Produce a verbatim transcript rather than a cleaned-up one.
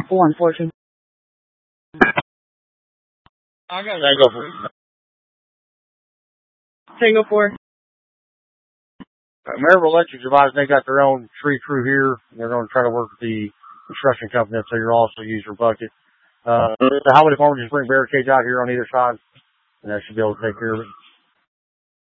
one fourteen. I got Tango for Tango four. Maryville Electric advised they got their own tree crew here. They're going to try to work with the construction company, so you'll also use your bucket. Uh, the highway department just bring barricades out here on either side, and that should be able to take care of it.